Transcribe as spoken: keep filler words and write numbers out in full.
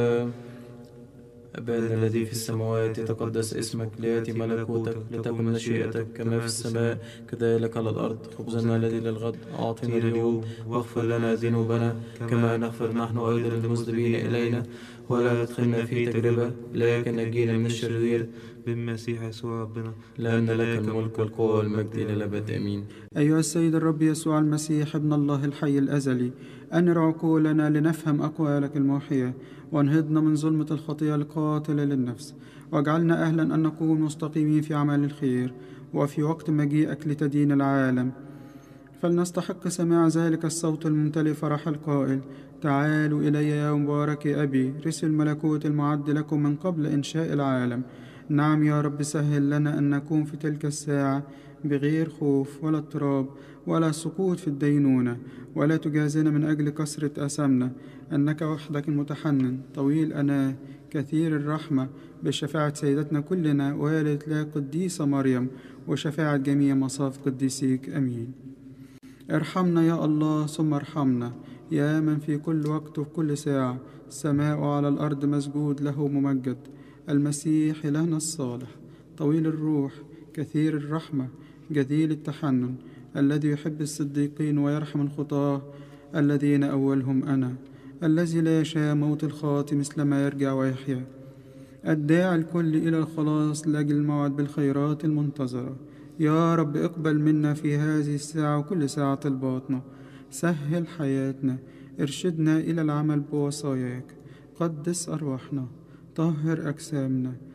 أبانا الذي في السماوات يتقدس اسمك، ليأتي ملكوتك، لتكن مشيئتك كما في السماء كذلك على الأرض. خبزنا الذي للغد أعطنا اليوم، واغفر لنا ذنوبنا كما نغفر نحن أيضا للمذنبين إلينا، ولا تدخلنا في تجربة لكن نجينا من الشرير، بالمسيح يسوع ربنا، لأن لك الملك والقوة والمجد إلى الأبد آمين. أيها السيد الرب يسوع المسيح ابن الله الحي الأزلي، أنر عقولنا لنفهم أقوالك الموحية، وانهضنا من ظلمة الخطيئة القاتلة للنفس، واجعلنا أهلا أن نكون مستقيمين في أعمال الخير، وفي وقت مجيئك لتدين العالم فلنستحق سماع ذلك الصوت الممتلئ فرح القائل: تعالوا إلي يا مبارك أبي، رثوا الملكوت المعد لكم من قبل إنشاء العالم. نعم يا رب، سهل لنا أن نكون في تلك الساعة بغير خوف ولا اضطراب ولا سقوط في الدينونة، ولا تجازنا من أجل كثرة أثامنا، أنك وحدك المتحنن طويل أناه كثير الرحمة، بشفاعة سيدتنا كلنا والدة لا قديسة مريم، وشفاعة جميع مصاف قديسيك. أمين. ارحمنا يا الله ثم ارحمنا، يا من في كل وقت وفي كل ساعة السماء على الأرض مسجود له ممجد، المسيح إلهنا الصالح طويل الروح كثير الرحمة جزيل التحنن، الذي يحب الصديقين ويرحم الخطاة الذين أولهم أنا، الذي لا يشاء موت الخاطئ مثلما يرجع ويحيا، الداعي الكل إلى الخلاص لأجل الموعد بالخيرات المنتظرة. يا رب اقبل منا في هذه الساعة وكل ساعة الباطنة، سهل حياتنا، ارشدنا إلى العمل بوصاياك، قدس أرواحنا، طهر أجسامنا،